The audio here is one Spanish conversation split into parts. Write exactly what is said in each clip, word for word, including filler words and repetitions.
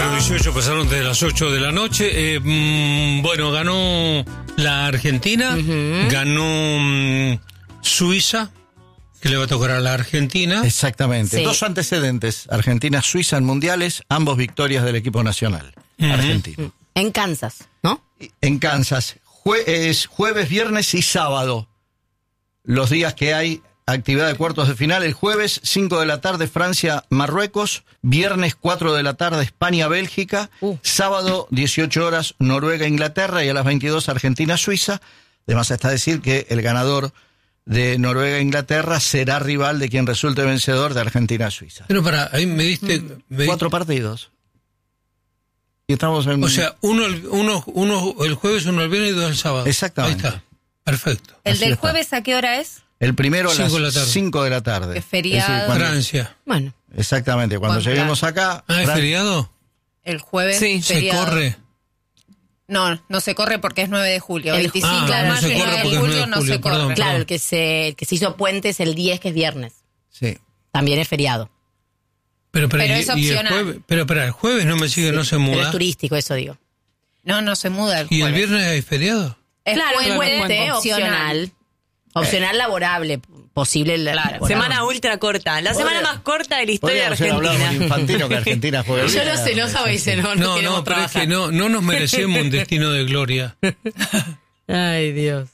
Bueno, dieciocho pasaron desde las ocho de la noche. Eh, mmm, bueno, ganó la Argentina, uh-huh. ganó mmm, Suiza, que le va a tocar a la Argentina. Exactamente. Sí. Dos antecedentes, Argentina-Suiza en mundiales, ambos victorias del equipo nacional uh-huh. argentino. En Kansas, ¿no? En Kansas. Jue- es jueves, viernes y sábado. Los días que hay actividad de cuartos de final. El jueves, cinco de la tarde, Francia-Marruecos. Viernes, cuatro de la tarde, España-Bélgica. Uh. Sábado, dieciocho horas, Noruega-Inglaterra. Y a las veintidós, Argentina-Suiza. Además está decir que el ganador de Noruega-Inglaterra será rival de quien resulte vencedor de Argentina-Suiza. Pero para, ahí me diste... Mm. Me... Cuatro partidos. Y estamos en... O sea, uno, uno, uno el jueves, uno el viernes y dos el sábado. Exactamente. Ahí está. Perfecto. ¿El Así del está. jueves a qué hora es? El primero a las Cinco de la tarde. cinco de la tarde. Que feriado. Es decir, cuando- Francia. Bueno, Exactamente, cuando Buen lleguemos acá... Ah, ¿es Fran- feriado? El jueves Sí, ¿Se feriado. corre? No, no se corre porque es nueve de julio. El- veinticinco Ah, de no mayo se y corre nueve porque de es nueve julio de no julio, se perdón. corre. claro, el que se, el que se hizo puente es el diez, que es viernes. Sí. También es feriado. Pero, pero, Pero y- es y el opcional. jueves, pero espera, el jueves no me sigue, no se Pero muda. es turístico, eso digo. No, no se muda el ¿Y jueves. el viernes hay feriado? Es claro, es puente, puente, opcional. Opcional laborable, posible. la- Claro. laborable. Semana ultra corta. La semana Podría- más corta de la historia de Podríamos haber hablado Argentina. con Infantino que Argentina juega Yo bien. no sé, no sabéis, no, no, No, queremos no, pero es trabajar. que no, no nos merecemos un destino de gloria. Ay, Dios.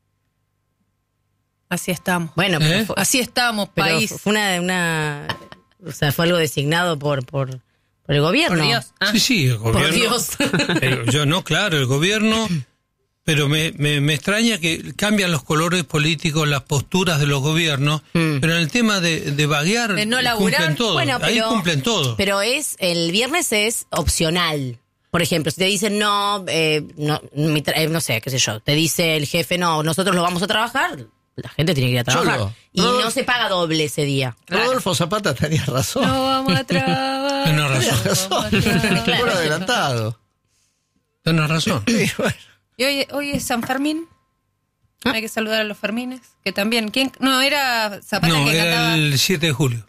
Así estamos. Bueno, ¿Eh? pero, fue, Así estamos, pero país. fue una, una, o sea, fue algo designado por, por, por el gobierno. Por Dios. Ah. Sí, sí, el gobierno. Por Dios. Eh, yo no, claro, el gobierno, pero me, me, me extraña que cambian los colores políticos, las posturas de los gobiernos, Mm. pero en el tema de, de vaguear, De no laburar, cumplen todo. Bueno, Ahí pero- cumplen todo. Pero es, el viernes es opcional. Por ejemplo, si te dicen no, eh, no, mi tra- eh, no sé, qué sé yo, te dice el jefe, no, nosotros lo vamos a trabajar, la gente tiene que ir a trabajar. Cholo. Y No. no se paga doble ese día. Rodolfo Zapata tenía razón. No vamos a trabajar. Tenés Tenía razón, razón. Claro. Por adelantado. tenés razón. Y bueno, Y hoy, hoy es San Fermín. Hay que saludar a los Fermines. Que también. ¿Quién? No, era Zapata No, que era cantaba. el siete de julio.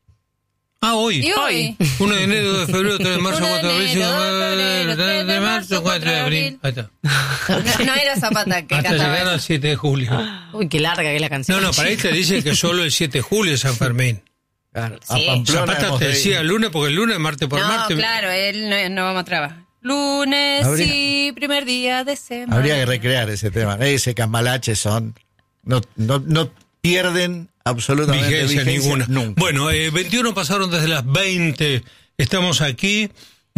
Ah, hoy. Y hoy. uno de enero, dos de febrero, tres de marzo, uno de cuatro de abril, cinco enero, dos de de febrero, tres de marzo, cuatro de abril. Ahí está. No, no era Zapata que Hasta cantaba. llegar eso. al siete de julio. Uy, qué larga que es la canción. No, no, para ahí te dicen que solo el siete de julio es San Fermín. claro, Sí. a Pamplona Zapata hemos te de ir. decía el lunes porque el lunes, martes por No, martes. claro, él no, no vamos a trabajar. Lunes, Habría- sí, primer día de semana. Habría que recrear ese tema. Ese cambalache son... No, no, no pierden absolutamente Vigencia, vigencia, ninguna. nunca. Bueno, eh, veintiuno pasaron desde las veinte. Estamos aquí.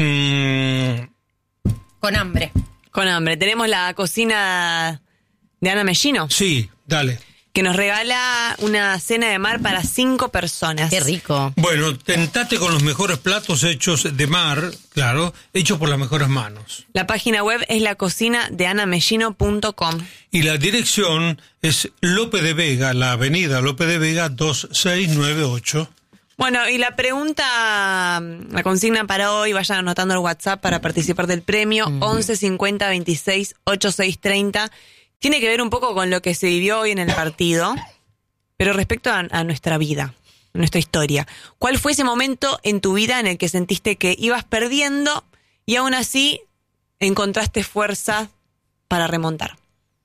Mm, Con hambre. Con hambre. Tenemos la cocina de Ana Mellino, sí, dale. que nos regala una cena de mar para cinco personas. Qué rico. Bueno, tentate con los mejores platos hechos de mar, claro, hechos por las mejores manos. La página web es la cocina de ana mellino punto com. Y la dirección es Lope de Vega, la avenida Lope de Vega dos seis nueve ocho. Bueno, y la pregunta, la consigna para hoy, vayan anotando el WhatsApp para participar del premio, once cincuenta veintiséis ochenta y seis treinta. Tiene que ver un poco con lo que se vivió hoy en el partido, pero respecto a, a nuestra vida, a nuestra historia. ¿Cuál fue ese momento en tu vida en el que sentiste que ibas perdiendo y aún así encontraste fuerza para remontar?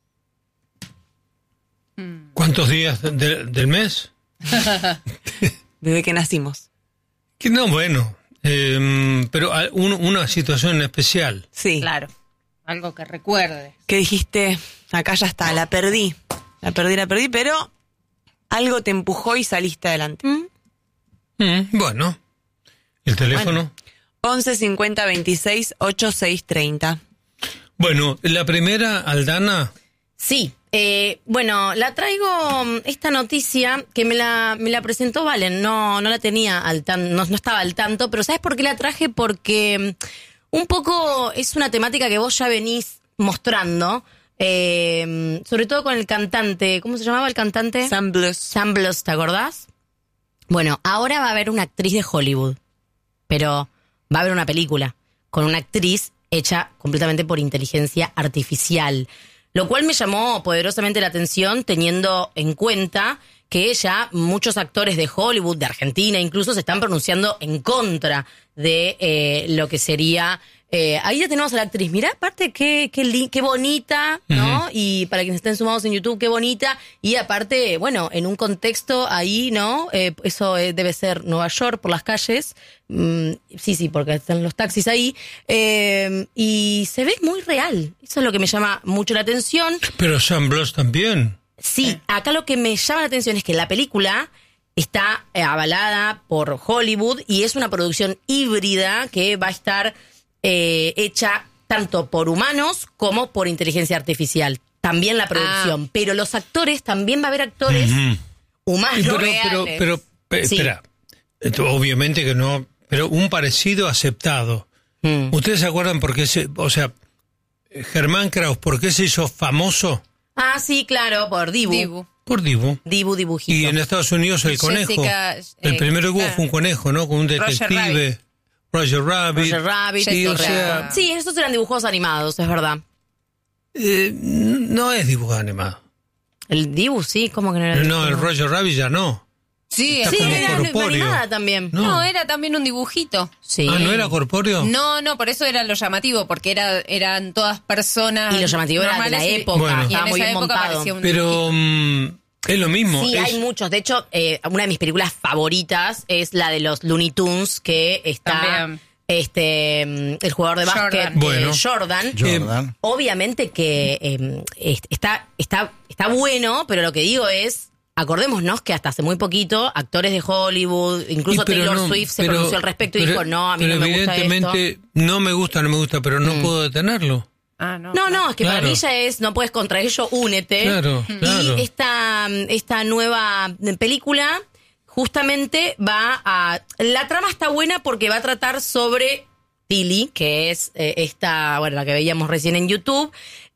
¿Cuántos días de- del mes? Desde que nacimos. Que no, bueno, eh, pero a- un- una situación en especial. Sí. Claro. Algo que recuerde. Que dijiste, acá ya está, la perdí. La perdí, la perdí, pero algo te empujó y saliste adelante. Mm, bueno, el teléfono. once cincuenta veintiséis ochenta y seis treinta. Bueno, la primera, Aldana. Sí, eh, bueno, la traigo mm, esta noticia que me la, me la presentó Valen, no, no la tenía al tan, no, no estaba al tanto, pero ¿sabes por qué la traje? Porque mm, un poco es una temática que vos ya venís mostrando, eh, sobre todo con el cantante, ¿cómo se llamaba el cantante? Sam Blues. Sam Blues, ¿te acordás? Bueno, ahora va a haber una actriz de Hollywood, pero va a haber una película con una actriz hecha completamente por inteligencia artificial, lo cual me llamó poderosamente la atención teniendo en cuenta que ya muchos actores de Hollywood, de Argentina incluso, se están pronunciando en contra de eh, lo que sería... Eh, ahí ya tenemos a la actriz. Mirá, aparte, qué, qué, li- qué bonita, ¿no? Uh-huh. Y para quienes estén sumados en YouTube, qué bonita. Y aparte, bueno, en un contexto ahí, ¿no? Eh, eso eh, debe ser Nueva York, por las calles. Mm, sí, sí, porque están los taxis ahí. Eh, y se ve muy real. Eso es lo que me llama mucho la atención. Pero Sam Bloss también. Sí, acá lo que me llama la atención es que la película está eh, avalada por Hollywood y es una producción híbrida que va a estar... Eh, hecha tanto por humanos como por inteligencia artificial. También la producción. Ah. Pero los actores, también va a haber actores uh-huh. humanos pero, reales. Pero, pero, eh, sí. espera. Esto, obviamente que no, pero un parecido aceptado. Mm. ¿Ustedes se acuerdan por qué se, o sea, Germán Kraus, por qué se hizo famoso? Ah, sí, claro, por Dibu. Dibu. Por Dibu. Dibu, dibujito. Y en Estados Unidos el Jessica, conejo. Eh, el primero que hubo fue un conejo, ¿no? Con un detective. Roger Rabbit. Roger Rabbit. Sí, o sea, sí, esos eran dibujos animados, es verdad. Eh, no es dibujo animado. El Dibu, sí, ¿cómo que no era? No, no, el Roger Rabbit ya no. Sí, sí, era animada también. No. no, era también un dibujito. Sí. Ah, ¿no era corpóreo? No, no, por eso era lo llamativo, porque era eran todas personas. Y lo llamativo era de la época, bueno. Estaba muy bien montado. Pero um, es lo mismo. Sí, es... hay muchos. De hecho, eh, una de mis películas favoritas es la de los Looney Tunes, que está... También. Este, el jugador de básquet, Jordan. Bueno. eh, Jordan. Jordan. Obviamente que eh, está, está, está bueno, pero lo que digo es, acordémonos que hasta hace muy poquito, actores de Hollywood, incluso Taylor no, Swift se pero, pronunció al respecto y pero, dijo, no, a mí pero no me gusta esto. evidentemente, no me gusta, no me gusta, pero no mm. puedo detenerlo. Ah, no, no, no, es que claro. para mí ya es, no puedes contra ello, únete. Claro, claro. Y esta, esta nueva película... justamente va a... La trama está buena porque va a tratar sobre Tilly, que es eh, esta, bueno, la que veíamos recién en YouTube,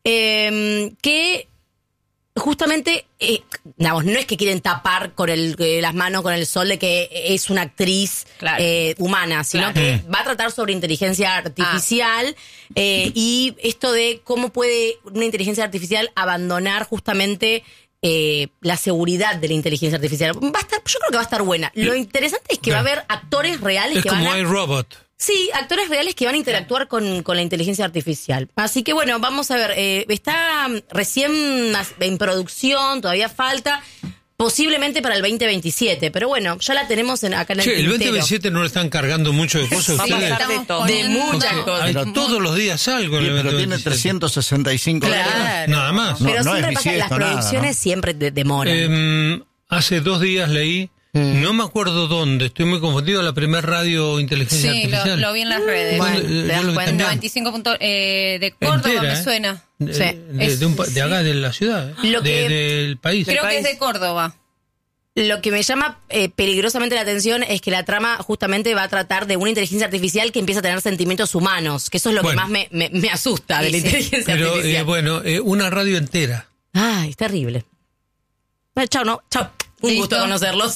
eh, que justamente, eh, no, no es que quieren tapar con el, eh, las manos con el sol de que es una actriz claro. eh, humana, sino claro. que va a tratar sobre inteligencia artificial ah. eh, y esto de cómo puede una inteligencia artificial abandonar justamente... Eh, la seguridad de la inteligencia artificial. Va a estar, yo creo que va a estar buena. Lo interesante es que yeah. va a haber actores reales es que como van a... iRobot. Sí, actores reales que van a interactuar con, con la inteligencia artificial. Así que bueno, vamos a ver. Eh, está recién en producción, todavía falta... Posiblemente para el veinte veintisiete, pero bueno, ya la tenemos en, acá en el che, tintero. ¿El veinte veintisiete no le están cargando mucho de cosas sí, ustedes? De, de muchas cosas. Hay todos los días algo en el pero tiene trescientos sesenta y cinco claro. días. Nada más. No, pero no siempre es pasa, bisiesto, las producciones nada, ¿no? siempre de, demoran. Eh, hace dos días leí, mm. no me acuerdo dónde, estoy muy confundido, la primer radio inteligencia sí, artificial. Sí, lo, lo vi en las redes. Bueno, ¿Dónde, te das cuenta. noventa y cinco puntos eh, de Córdoba entera, me ¿eh? suena. De, sí. de, de, un, de acá, de la ciudad, ¿eh? Lo de, que, del país. Creo país. que es de Córdoba. Lo que me llama eh, peligrosamente la atención es que la trama justamente va a tratar de una inteligencia artificial que empieza a tener sentimientos humanos, que eso es lo bueno. que más me, me, me asusta de sí, la inteligencia pero, artificial. Eh, bueno, eh, una radio entera. Ay, es terrible. Bueno, chao, no, chao. Un ¿Listo? gusto conocerlos.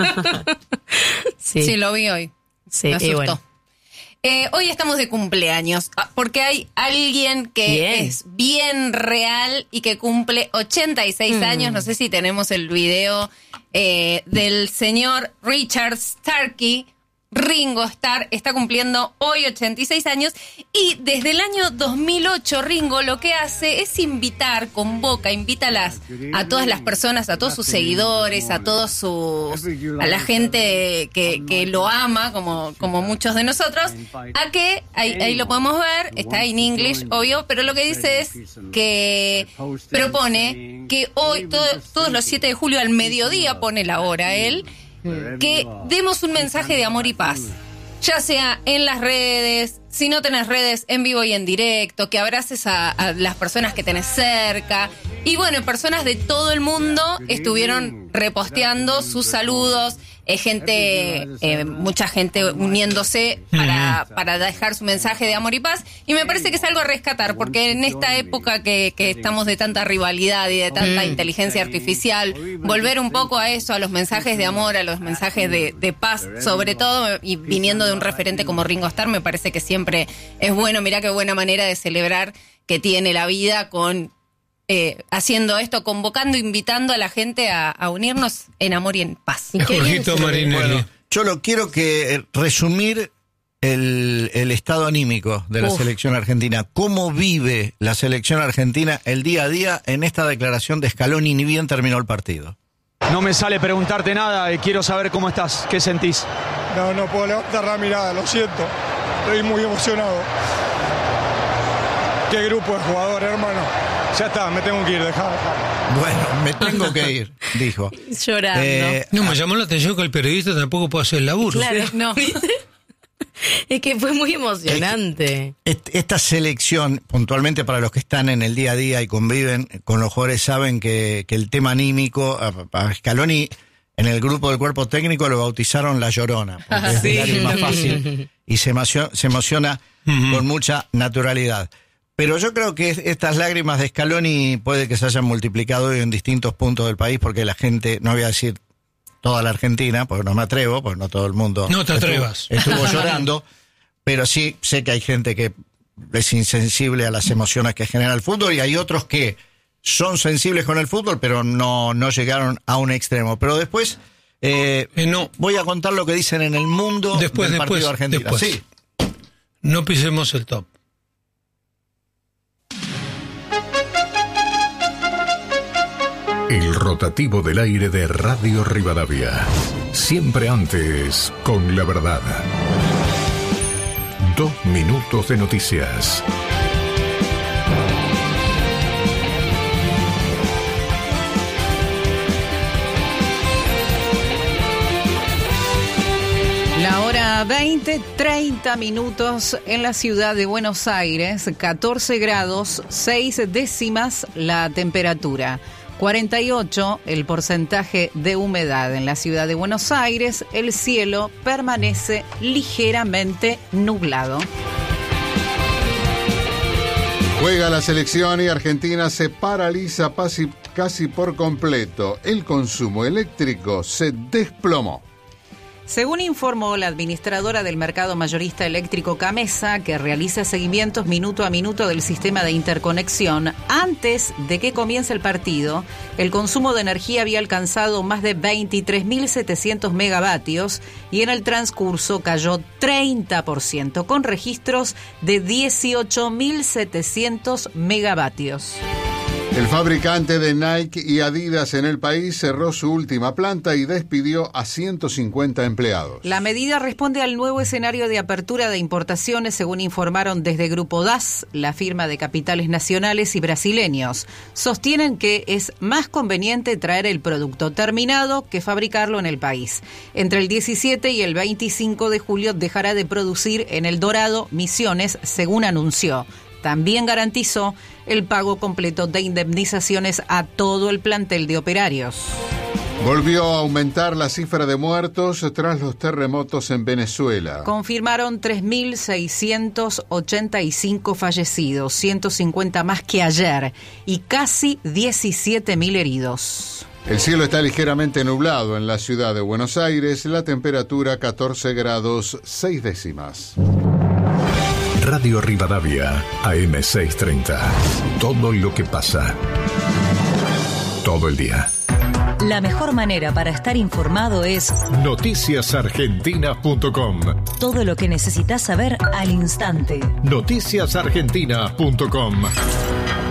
sí. sí, lo vi hoy. Sí, me asustó. Y bueno. Eh, hoy estamos de cumpleaños, porque hay alguien que bien. es bien real y que cumple ochenta y seis mm. años. No sé si tenemos el video eh, del señor Richard Starkey. Ringo Starr está cumpliendo hoy ochenta y seis años y desde el año dos mil ocho Ringo lo que hace es invitar, convoca, invita a, las, a todas las personas, a todos sus seguidores, a todos sus, a la gente que, que lo ama, como, como muchos de nosotros, a que, ahí, ahí lo podemos ver, está en English, obvio, pero lo que dice es que propone que hoy, todo, todos los siete de julio al mediodía, pone la hora él, que demos un mensaje de amor y paz, ya sea en las redes, si no tenés redes, en vivo y en directo, que abraces a, a las personas que tenés cerca. Y bueno, personas de todo el mundo estuvieron reposteando sus saludos, eh, gente, eh, mucha gente uniéndose para, para dejar su mensaje de amor y paz. Y me parece que es algo a rescatar, porque en esta época que, que estamos de tanta rivalidad y de tanta inteligencia artificial, volver un poco a eso, a los mensajes de amor, a los mensajes de, de paz, sobre todo, y viniendo de un referente como Ringo Starr, me parece que siempre es bueno. Mirá qué buena manera de celebrar que tiene la vida con eh, haciendo esto, convocando, invitando a la gente a, a unirnos en amor y en paz. ¿Y qué bien Jorgito se ve? Marinelli. Bueno, yo lo quiero que eh, resumir el, el estado anímico de la Uf. selección argentina. ¿Cómo vive la selección argentina el día a día en esta declaración de Scaloni ni bien terminó el partido? No me sale preguntarte nada y quiero saber cómo estás, qué sentís. No, no puedo levantar la mirada, lo siento. Estoy muy emocionado. Qué grupo de jugadores, hermano. Ya está, me tengo que ir, dejá, dejá. Bueno, me tengo que ir, dijo. Llorando. Eh, No, me llamó la atención que el periodista tampoco puede hacer el laburo. Claro, No. Es que fue muy emocionante. Est- Esta selección, puntualmente para los que están en el día a día y conviven con los jugadores, saben que, que el tema anímico, a, a Scaloni en el grupo del cuerpo técnico lo bautizaron La Llorona, porque es Sí. el diario más fácil y se, emocio- se emociona Ujú. con mucha naturalidad. Pero yo creo que es- estas lágrimas de Scaloni puede que se hayan multiplicado hoy en distintos puntos del país, porque la gente, no voy a decir toda la Argentina, porque no me atrevo, porque no todo el mundo No te estuvo- atrevas. estuvo llorando, pero sí sé que hay gente que es insensible a las emociones que genera el fútbol y hay otros que son sensibles con el fútbol, pero no, no llegaron a un extremo. Pero después eh, Eh, no, voy a contar lo que dicen en el mundo Después, del después, partido argentino. después. Sí. no pisemos el top. El rotativo del aire de Radio Rivadavia. Siempre antes con la verdad. Dos minutos de noticias. La hora veinte, treinta minutos en la ciudad de Buenos Aires, catorce grados, seis décimas la temperatura. cuarenta y ocho el porcentaje de humedad en la ciudad de Buenos Aires. El cielo permanece ligeramente nublado. Juega la selección y Argentina se paraliza casi, casi por completo. El consumo eléctrico se desplomó. Según informó la administradora del mercado mayorista eléctrico Camesa, que realiza seguimientos minuto a minuto del sistema de interconexión, antes de que comience el partido, el consumo de energía había alcanzado más de veintitrés mil setecientos megavatios y en el transcurso cayó treinta por ciento, con registros de dieciocho mil setecientos megavatios. El fabricante de Nike y Adidas en el país cerró su última planta y despidió a ciento cincuenta empleados. La medida responde al nuevo escenario de apertura de importaciones, según informaron desde Grupo D A S, la firma de capitales nacionales y brasileños. Sostienen que es más conveniente traer el producto terminado que fabricarlo en el país. Entre el diecisiete y el veinticinco de julio dejará de producir en El Dorado, Misiones, según anunció. También garantizó el pago completo de indemnizaciones a todo el plantel de operarios. Volvió a aumentar la cifra de muertos tras los terremotos en Venezuela. Confirmaron tres mil seiscientos ochenta y cinco fallecidos, ciento cincuenta más que ayer, y casi diecisiete mil heridos. El cielo está ligeramente nublado en la ciudad de Buenos Aires, la temperatura catorce grados seis décimas. Radio Rivadavia, A M seiscientos treinta. Todo lo que pasa. Todo el día. La mejor manera para estar informado es noticias argentinas punto com. todo lo que necesitas saber al instante. noticias argentinas punto com.